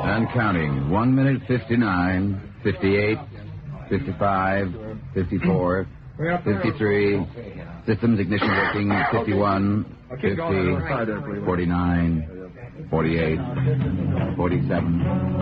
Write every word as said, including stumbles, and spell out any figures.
And counting. one minute fifty-nine, fifty-eight, fifty-five, fifty-four, fifty-three. Systems ignition working. fifty-one, fifty, forty-nine, forty-eight, forty-seven.